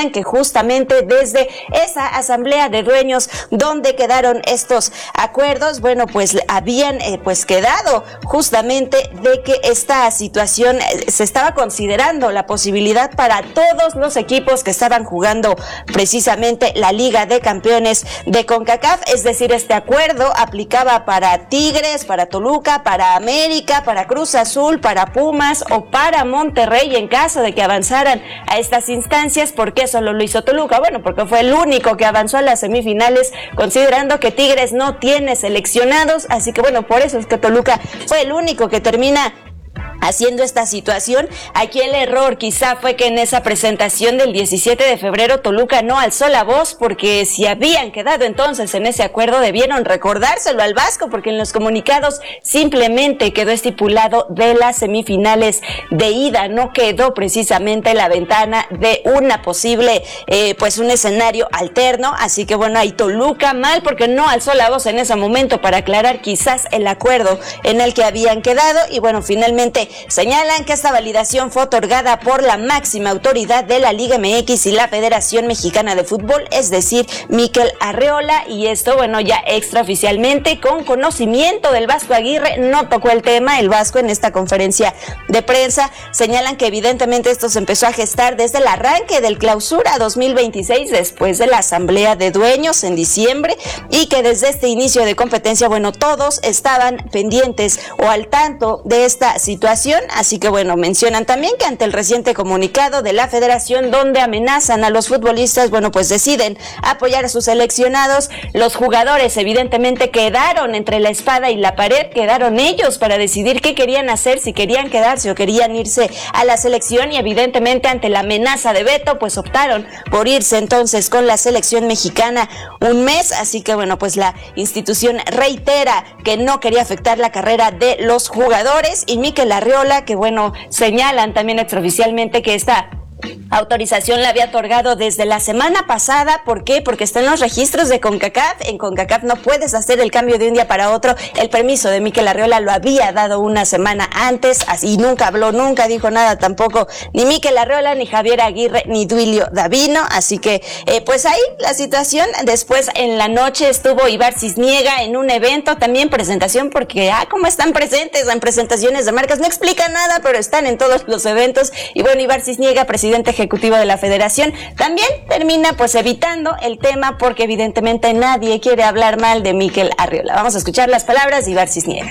señalan que justamente desde esa asamblea de dueños donde quedaron estos acuerdos, bueno, pues habían quedado justamente de que esta situación se estaba considerando la posibilidad para todos los equipos que estaban jugando precisamente la Liga de Campeones de CONCACAF, es decir, este acuerdo aplicaba para Tigres, para Toluca, para América, para Cruz Azul, para Pumas o para Monterrey en caso de que avanzaran a estas instancias. ¿Por qué solo lo hizo Toluca? Bueno, porque fue el único que avanzó a las semifinales, considerando que Tigres no tiene seleccionados, así que bueno, por eso es que Toluca fue el único que termina haciendo esta situación. Aquí el error quizá fue que en esa presentación del 17 de febrero Toluca no alzó la voz, porque si habían quedado entonces en ese acuerdo debieron recordárselo al Vasco, porque en los comunicados simplemente quedó estipulado de las semifinales de ida, no quedó precisamente la ventana de una posible un escenario alterno. Así que bueno, ahí Toluca mal porque no alzó la voz en ese momento para aclarar quizás el acuerdo en el que habían quedado. Y bueno, finalmente señalan que esta validación fue otorgada por la máxima autoridad de la Liga MX y la Federación Mexicana de Fútbol, es decir, Mikel Arreola, y esto, bueno, ya extraoficialmente con conocimiento del Vasco Aguirre. No tocó el tema el Vasco en esta conferencia de prensa. Señalan que evidentemente esto se empezó a gestar desde el arranque del Clausura 2026, después de la asamblea de dueños en diciembre, y que desde este inicio de competencia, bueno, todos estaban pendientes o al tanto de esta situación. Así que bueno, mencionan también que ante el reciente comunicado de la federación donde amenazan a los futbolistas, bueno, pues deciden apoyar a sus seleccionados. Los jugadores evidentemente quedaron entre la espada y la pared, quedaron ellos para decidir qué querían hacer, si querían quedarse o querían irse a la selección, y evidentemente ante la amenaza de veto, pues optaron por irse entonces con la selección mexicana un mes. Así que bueno, pues la institución reitera que no quería afectar la carrera de los jugadores, y Mikel Arreola, que bueno, señalan también extraoficialmente que esta autorización la había otorgado desde la semana pasada. ¿Por qué? Porque está en los registros de CONCACAF. En CONCACAF no puedes hacer el cambio de un día para otro. El permiso de Mikel Arreola lo había dado una semana antes, así nunca habló, nunca dijo nada tampoco ni Mikel Arreola, ni Javier Aguirre, ni Duilio Davino. Así que pues ahí la situación. Después en la noche estuvo Ibar Cisniega en un evento, también presentación, porque cómo están presentes en presentaciones de marcas, no explica nada, pero están en todos los eventos. Y bueno, Ibar Cisniega, presidente ejecutivo de la federación, también termina pues evitando el tema, porque evidentemente nadie quiere hablar mal de Mikel Arreola. Vamos a escuchar las palabras de Ibar Cisniega.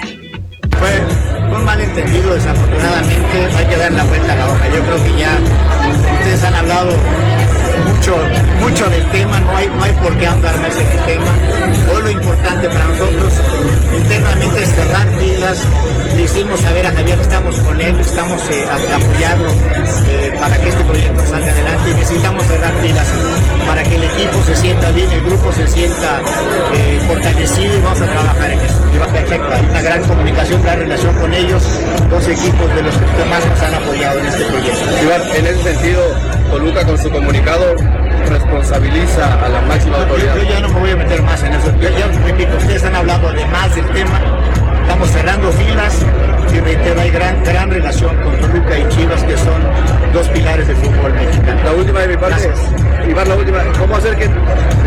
Fue un malentendido, desafortunadamente. Hay que dar la vuelta a la hoja. Yo creo que ya ustedes han hablado mucho del tema, no hay por qué andar más en el tema. Hoy lo importante para nosotros internamente es cerrar filas. Le hicimos saber a Javier que estamos con él, estamos apoyando para que este proyecto salga adelante, y necesitamos cerrar filas para que el equipo se sienta bien, el grupo se sienta fortalecido, y vamos a trabajar en eso. Y va perfecto, hay una gran comunicación, gran relación con ellos, dos equipos de los que más nos han apoyado en este proyecto. Iván, en ese sentido, Toluca con su comunicado responsabiliza a la máxima autoridad. Yo ya no me voy a meter más en eso. Yo repito, ustedes han hablado de más del tema. Estamos cerrando filas, y reitero, hay gran relación con Toluca y Chivas, que son dos pilares del fútbol mexicano. La última de mi parte, Iván, la última, ¿cómo hacer que...?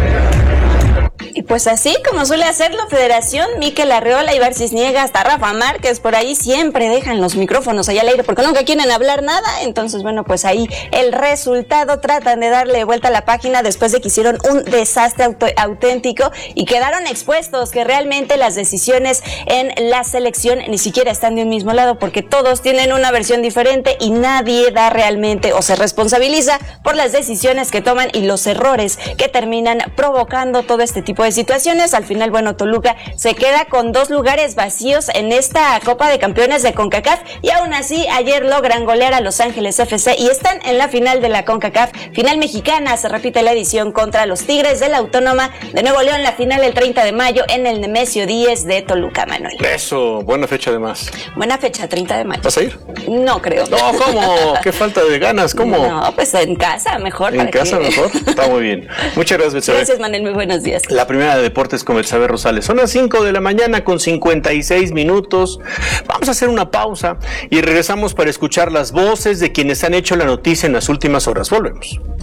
Y pues así como suele hacer la federación, Mikel Arreola, Ibar Cisniega, hasta Rafa Márquez, por ahí siempre dejan los micrófonos allá al aire porque nunca quieren hablar nada. Entonces, bueno, pues ahí el resultado, tratan de darle vuelta a la página después de que hicieron un desastre auténtico y quedaron expuestos que realmente las decisiones en la selección ni siquiera están de un mismo lado, porque todos tienen una versión diferente y nadie da realmente o se responsabiliza por las decisiones que toman y los errores que terminan provocando todo este tipo de situaciones. Al final, bueno, Toluca se queda con 2 lugares vacíos en esta Copa de Campeones de CONCACAF, y aún así ayer logran golear a Los Ángeles FC y están en la final de la CONCACAF, final mexicana. Se repite la edición contra los Tigres de la Autónoma de Nuevo León, la final el 30 de mayo en el Nemesio 10 de Toluca, Manuel. Eso, buena fecha además. Buena fecha, 30 de mayo. ¿Vas a ir? No creo. No, ¿cómo? Qué falta de ganas, ¿cómo? No, pues en casa mejor. ¿En casa mejor? Está muy bien. Muchas gracias, Betsabe. Gracias, Manuel, muy buenos días. La primera de deportes con Betsabe Rosales. Son las 5 de la mañana con 56 minutos. Vamos a hacer una pausa y regresamos para escuchar las voces de quienes han hecho la noticia en las últimas horas. Volvemos.